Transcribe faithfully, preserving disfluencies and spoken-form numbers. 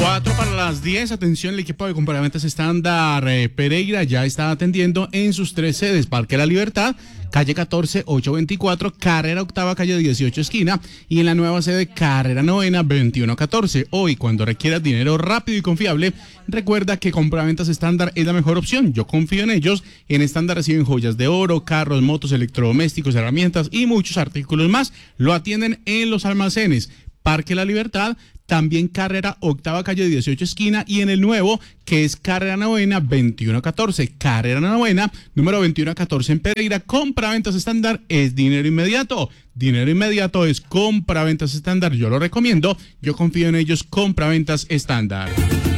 cuatro para las diez, atención, el equipo de compraventas estándar eh, Pereira ya está atendiendo en sus tres sedes: Parque La Libertad, calle catorce, ochocientos veinticuatro, carrera octava, calle dieciocho, esquina, y en la nueva sede, carrera novena, veintiuno catorce. Hoy, cuando requieras dinero rápido y confiable, recuerda que compraventas estándar es la mejor opción. Yo confío en ellos. En estándar reciben joyas de oro, carros, motos, electrodomésticos, herramientas y muchos artículos más. Lo atienden en los almacenes Parque La Libertad, también carrera octava, calle dieciocho, esquina, y en el nuevo, que es carrera novena, veintiuno catorce. Carrera novena, número veintiuno catorce en Pereira. Compraventas estándar es dinero inmediato. Dinero inmediato es compraventas estándar. Yo lo recomiendo. Yo confío en ellos. Compraventas estándar.